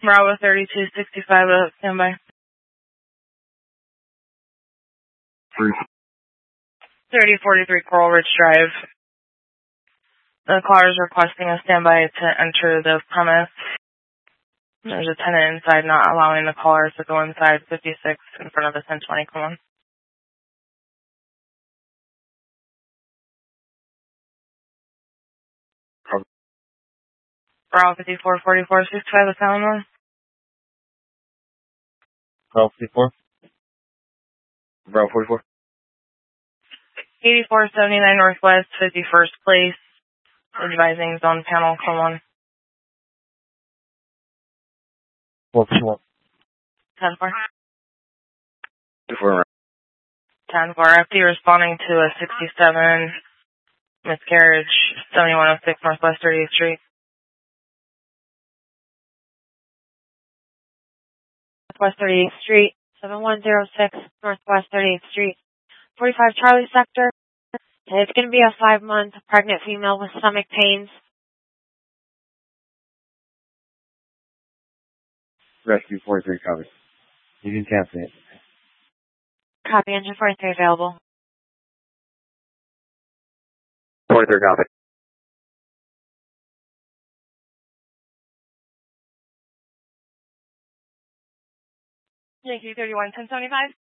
Bravo 3265 standby. 3043 Coral Ridge Drive. The caller is requesting a standby to enter the premise. There's a tenant inside not allowing the caller to go inside 56 in front of the 1020. Come on. Bravo 5444 65 Illinois. Bravo 54. Bravo 44. 8479 Northwest 51st Place. Advising zone panel. Come on. 451. 10-4. 24. 10-4. FD responding to a 67 miscarriage 7106 Northwest 30th Street. Northwest 38th Street, 7106 Northwest 38th Street, 45 Charlie Sector. And it's going to be a 5-month pregnant female with stomach pains. Rescue 43 copy. You can cancel it. Copy, engine 43 available. 43 copy. Yankee 31 1075.